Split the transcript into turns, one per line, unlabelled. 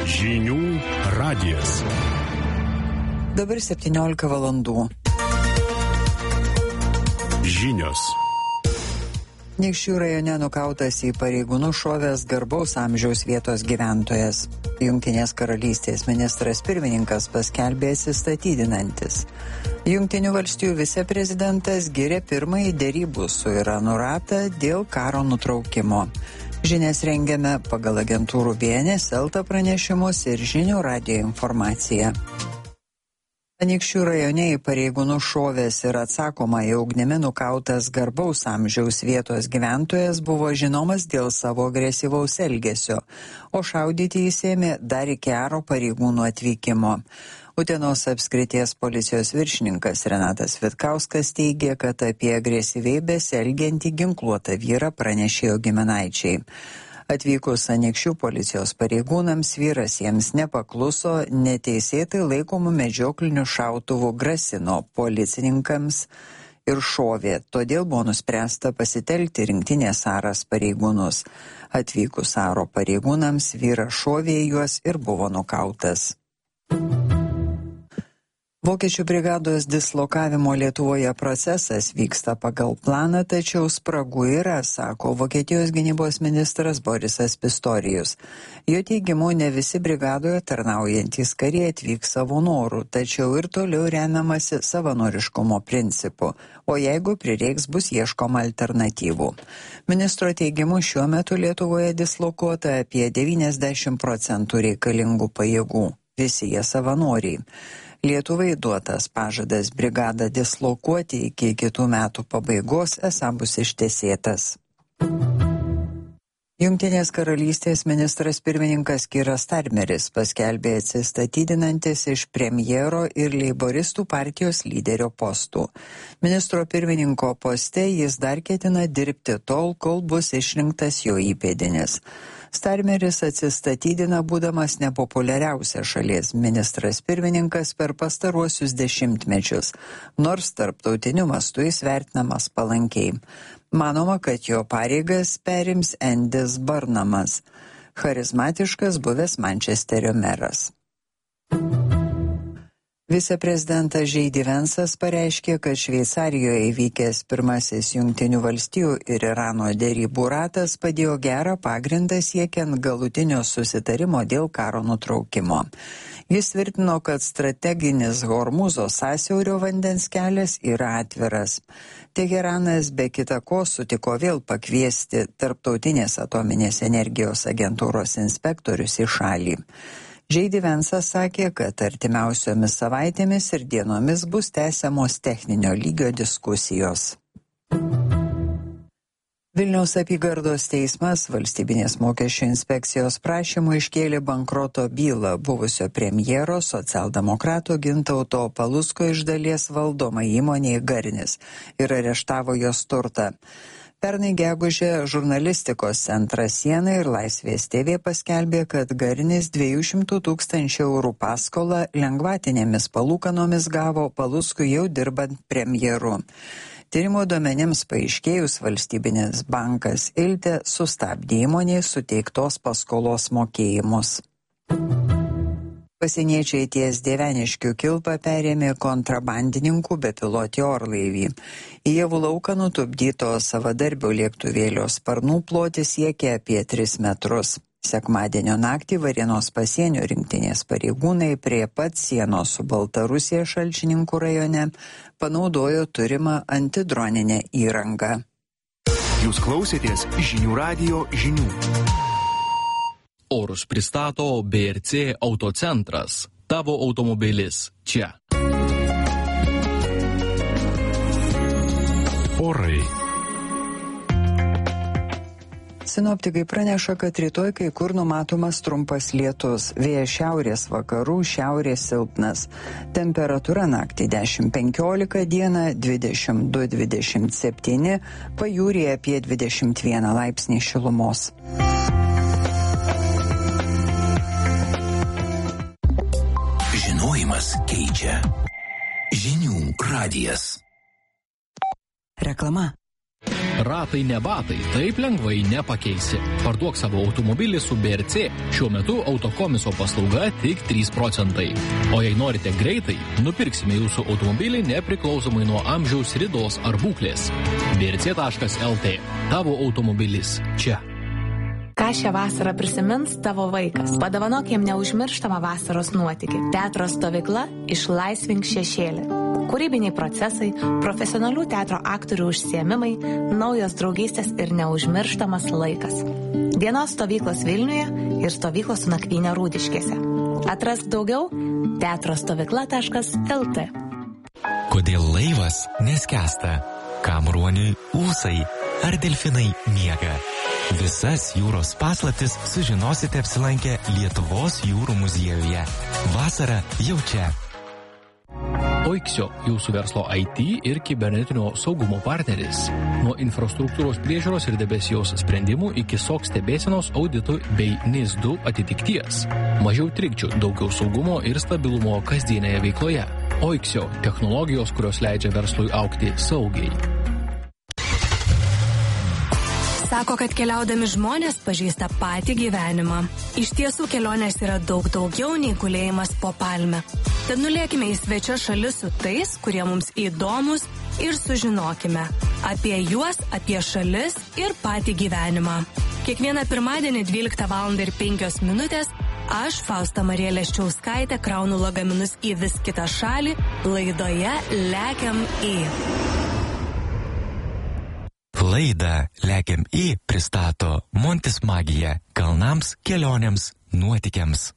Žinių radijas.
Dabar 17 valandų.
Žinios.
Anykščių rajone nukautas į pareigūnų šovęs garbaus amžiaus vietos gyventojas. Jungtinės karalystės ministras pirmininkas paskelbė atsistatydinantis. Jungtinių valstijų viceprezidentas giria pirmąjį derybų su Iranu ratą dėl karo nutraukimo. Žinias rengiame pagal agentūrų BNS, Elta pranešimus ir Žinių radijo informaciją. Anykščių rajone į pareigūnų šovęs ir atsakomąją ugnimi nukautas garbaus amžiaus vietos gyventojas buvo žinomas dėl savo agresyvaus elgesio, o šaudyti jis ėmė dar iki aro pareigūnų atvykimo. Utenos apskrities policijos viršininkas Renatas Vitkauskas teigė, kad apie agresyviai besielgiantį ginkluotą vyrą pranešė jo giminaičiai. Atvykus Anykščių policijos pareigūnams vyras jiems nepakluso, neteisėtai laikomų medžioklinių šautuvų grasino policininkams ir šovė, todėl buvo nuspręsta pasitelkti rinktinės aras pareigūnus. Atvykus aro pareigūnams vyras šovė juos ir buvo nukautas. Vokiečių brigados dislokavimo Lietuvoje procesas vyksta pagal planą, tačiau spragų yra, sako Vokietijos gynybos ministras Borisas Pistorijus. Jo teigimu, ne visi brigadoje tarnaujantys kariai atvyks savo norų, tačiau ir toliau remiamasi savanoriškumo principu, o jeigu prireiks, bus ieškoma alternatyvų. Ministro teigimu, šiuo metu Lietuvoje dislokuota apie 90% reikalingų pajėgų, visi jie savanoriai. Lietuvai duotas pažadas brigadą dislokuoti iki kitų metų pabaigos esą bus ištesėtas. Jungtinės karalystės ministras pirmininkas Keiras Starmeris paskelbė atsistatydinantis iš premjero ir leiboristų partijos lyderio postų. Ministro pirmininko poste jis dar ketina dirbti tol, kol bus išrinktas jo įpėdinis. Starmeris atsistatydina būdamas nepopuliariausias šalies ministras pirmininkas per pastaruosius dešimtmečius, nors tarptautiniu mastu jis vertinamas palankiai. Manoma, kad jo pareigas perims Endis Barnamas, charizmatiškas buvęs Mančesterio meras. Viceprezidentas J. D. Vance'as pareiškė, kad Šveicarijoje įvykęs pirmasis Jungtinių valstijų ir Irano derybų ratas padėjo gerą pagrindą siekiant galutinio susitarimo dėl karo nutraukimo. Jis tvirtino, kad strateginis Hormuzo sąsiaurio vandens kelias yra atviras. Teheranas be kita ko sutiko vėl pakviesti Tarptautinės atominės energijos agentūros inspektorius į šalį. J. D. Vance'as sakė, kad artimiausiomis savaitėmis ir dienomis bus tęsiamos techninio lygio diskusijos. Vilniaus apygardos teismas valstybinės mokesčių inspekcijos prašymu iškėlė bankroto bylą buvusio premjero socialdemokrato Gintauto Palucko iš dalies valdomai įmonei Garnis ir areštavo jos turtą. Pernai gegužę žurnalistikos centras Siena ir Laisvės TV paskelbė, kad Garnis 200 000 eurų paskolą lengvatinėmis palūkanomis gavo Paluckui jau dirbant premjeru. Tyrimo duomenims paaiškėjus, valstybinis bankas Ilte sustabdė įmonei suteiktos paskolos mokėjimus. Pasieniečiai ties Dieveniškių kilpą perėmė kontrabandininkų bepilotį orlaivį. Į Javų lauką nutupdyto savadarbio lėktuvėlio sparnų plotis siekia apie 3 metrus. Sekmadienio naktį Varėnos pasienio rinktinės pareigūnai prie pat sienos su Baltarusija Šalčininkų rajone panaudojo turimą antidroninę įrangą.
Jūs klausėtės Žinių radijo žinių.
Orus pristato BRC Autocentras. Tavo automobilis čia.
Orai.
Sinoptikai praneša, kad rytoj kai kur numatomas trumpas lietus. Vėjas šiaurės vakarų, šiaurės silpnas. Temperatūra naktį 10-15, dieną 22-27, pajūryje apie 21 laipsnį šilumos.
Žinojimas keičia. Žinių radijas.
Reklama.
Ratai ne batai, taip lengvai nepakeisi. Parduok savo automobilį su BRC. Šiuo metu autokomiso paslauga tik 3 procentai. O jei norite greitai, nupirksime jūsų automobilį nepriklausomai nuo amžiaus, ridos ar būklės. brc.lt. Tavo automobilis čia.
Ką šią vasarą prisimins tavo vaikas? Padovanok jam neužmirštamą vasaros nuotykį. Teatro stovykla Išlaisvink šešėlį. Kūrybiniai procesai, profesionalių teatro aktorių užsiėmimai, naujos draugystės ir neužmirštamas laikas. Dienos stovyklos Vilniuje ir stovyklos su nakvynė Rūdiškėse. Atrask daugiau teatrostovykla.lt.
Kodėl laivas neskęsta? Kam ruoniui ūsai? Ar delfinai miega? Visas jūros paslaptis sužinosite apsilankę Lietuvos jūrų muziejuje. Vasara jau čia.
Oiksio, jūsų verslo IT ir kibernetinio saugumo partneris. Nuo infrastruktūros priežiūros ir debesijos sprendimų iki SOC stebėsenos auditų bei NIS 2 atitikties. Mažiau trikdžių, daugiau saugumo ir stabilumo kasdienėje veikloje. Oiksio, technologijos, kurios leidžia verslui augti saugiai.
Sako, kad keliaudami žmonės pažįsta patį gyvenimą. Iš tiesų kelionės yra daug daugiau nei gulėjimas po palme. Tad nulėkime į svečias šalis su tais, kurie mums įdomus ir sužinokime apie juos, apie šalis ir patį gyvenimą. Kiekvieną pirmadienį 12:05 aš, Fausta Marija Leščiauskaitė, kraunu lagaminus į vis kitą šalį laidoje Lekiam į.
Laidą Lekiam į pristato Montis Magija kalnams, kelionėms, nuotykiams.